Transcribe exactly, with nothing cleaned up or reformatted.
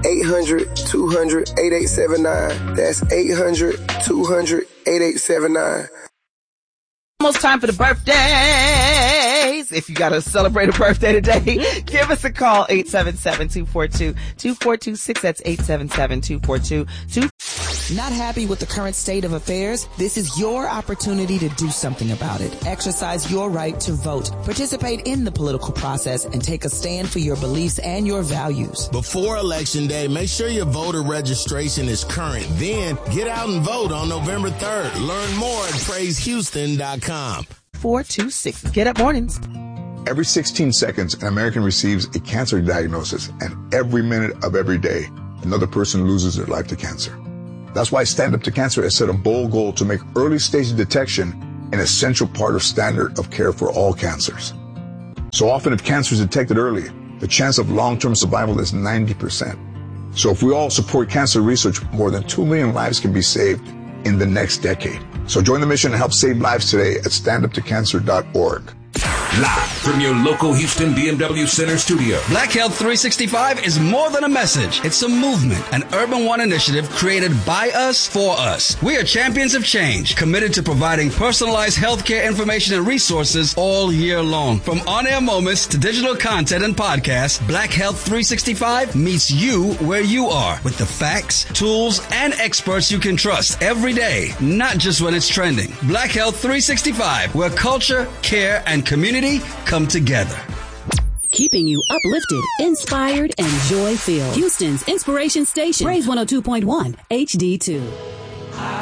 eight hundred, two hundred, eighty-eight seventy-nine. That's eight hundred, two hundred, eighty-eight seventy-nine. Almost time for the birthdays. If you got to celebrate a birthday today, give us a call, eight seven seven, two four two, two four two six. That's eight seven seven, two four two, two. Not happy with the current state of affairs? This is your opportunity to do something about it. Exercise your right to vote. Participate in the political process and take a stand for your beliefs and your values. Before Election Day, make sure your voter registration is current. Then get out and vote on November third. Learn more at praise houston dot com. four two six. Get Up Mornings. Every sixteen seconds, an American receives a cancer diagnosis, and every minute of every day, another person loses their life to cancer. That's why Stand Up to Cancer has set a bold goal to make early stage detection an essential part of standard of care for all cancers. So often, if cancer is detected early, the chance of long-term survival is ninety percent. So if we all support cancer research, more than two million lives can be saved in the next decade. So join the mission and help save lives today at stand up to cancer dot org. Live from your local Houston B M W Center studio. Black Health three sixty-five is more than a message. It's a movement, an Urban One initiative created by us for us. We are champions of change, committed to providing personalized healthcare information and resources all year long. From on-air moments to digital content and podcasts, Black Health three sixty-five meets you where you are with the facts, tools, and experts you can trust every day, not just when it's trending. Black Health three sixty-five, where culture, care, and community come together. Keeping you uplifted, inspired, and joy-filled. Houston's inspiration station. Praise one oh two point one H D two.